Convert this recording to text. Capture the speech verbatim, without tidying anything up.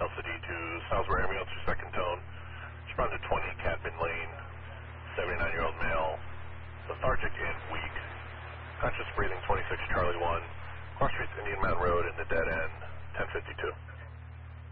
Alpha D two, Salisbury Ambulance, your second tone. Respond to twenty Cadman Lane, seventy-nine-year-old male, lethargic and weak. Conscious breathing, twenty-six Charlie one. Cross Streets, Indian Mountain Road in the dead end, ten fifty-two.